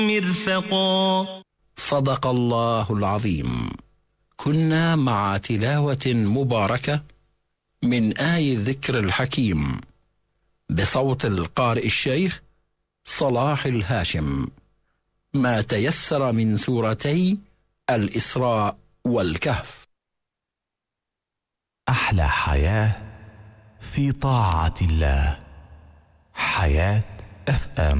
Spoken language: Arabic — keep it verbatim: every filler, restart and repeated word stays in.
مرفقا. صدق الله العظيم. كنا مع تلاوة مباركة من آي الذكر الحكيم بصوت القارئ الشيخ صلاح الهاشم، ما تيسر من سورتي الإسراء والكهف. أحلى حياة في طاعة الله، حياة أف أم.